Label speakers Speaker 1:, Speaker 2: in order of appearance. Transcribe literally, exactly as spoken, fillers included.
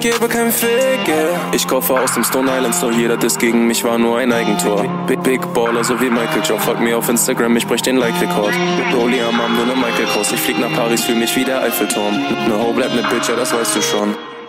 Speaker 1: Gebe kein Fick, yeah. Ich kaufe aus dem Stone Island Store, jeder Diss gegen mich war nur ein Eigentor. Big, Big Baller, so wie Michael Joe. Folgt mir auf Instagram, ich brech den Like-Rekord. Rolli am Arm, nur ne Michael Kors. Ich flieg nach Paris, fühl mich wie der Eiffelturm. Ne Ho bleibt ne Bitch, ja, das weißt du schon.